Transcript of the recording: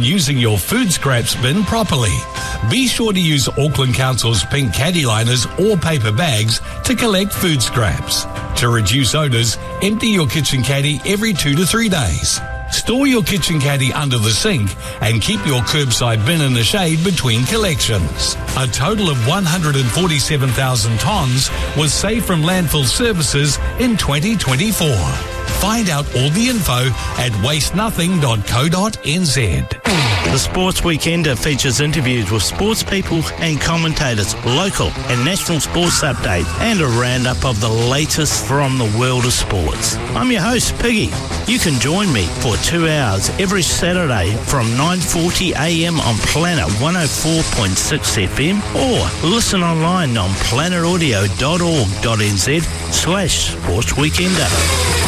using your food scraps bin properly. Be sure to use Auckland Council's pink caddy liners or paper bags to collect food scraps. To reduce odours, empty your kitchen caddy every 2 to 3 days. Store your kitchen caddy under the sink and keep your curbside bin in the shade between collections. A total of 147,000 tonnes was saved from landfill services in 2024. Find out all the info at wastenothing.co.nz. The Sports Weekender features interviews with sports people and commentators, local and national sports updates, and a roundup of the latest from the world of sports. I'm your host, Piggy. You can join me for 2 hours every Saturday from 9:40am on Planet 104.6 FM or listen online on planetaudio.org.nz/sportsweekender.